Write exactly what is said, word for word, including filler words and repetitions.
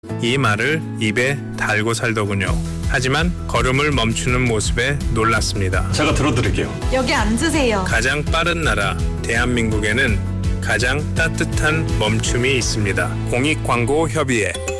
이 말을 입에 달고 살더군요. 하지만 걸음을 멈추는 모습에 놀랐습니다. 제가 들어드릴게요. 여기 앉으세요. 가장 빠른 나라 대한민국에는 가장 따뜻한 멈춤이 있습니다. 공익광고협의회